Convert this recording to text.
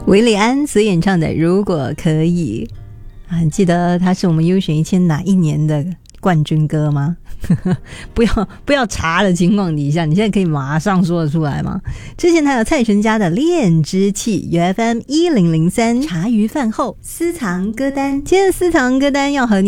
韦礼安所演唱的《如果可以》啊，你记得他是我们优选1000哪一年的冠军歌吗？不要查的情况底下，你现在可以马上说得出来吗？之前还有蔡淳佳的《恋之气》，UFM1003茶余饭后私藏歌单，今天的私藏歌单要和你